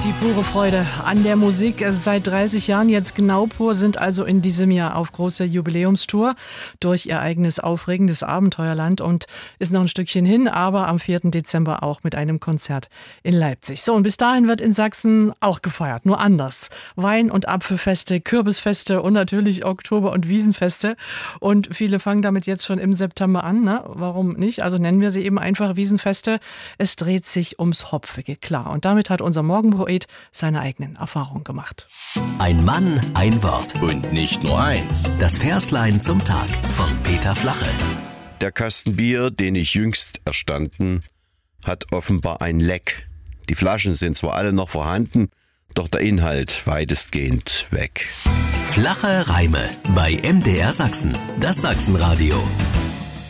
Die pure Freude an der Musik. Seit 30 Jahren jetzt genau pur, sind also in diesem Jahr auf großer Jubiläumstour durch ihr eigenes aufregendes Abenteuerland und ist noch ein Stückchen hin, aber am 4. Dezember auch mit einem Konzert in Leipzig. So, und bis dahin wird in Sachsen auch gefeiert, nur anders. Wein- und Apfelfeste, Kürbisfeste und natürlich Oktober- und Wiesenfeste. Und viele fangen damit jetzt schon im September an, ne? Warum nicht? Also nennen wir sie eben einfach Wiesenfeste. Es dreht sich ums Hopfige, klar. Und damit hat unser Morgenpoet seine eigenen Erfahrungen gemacht. Ein Mann, ein Wort. Und nicht nur eins. Das Verslein zum Tag von Peter Flache. Der Kasten Bier, den ich jüngst erstanden, hat offenbar ein Leck. Die Flaschen sind zwar alle noch vorhanden, doch der Inhalt weitestgehend weg. Flache Reime bei MDR Sachsen, das Sachsenradio.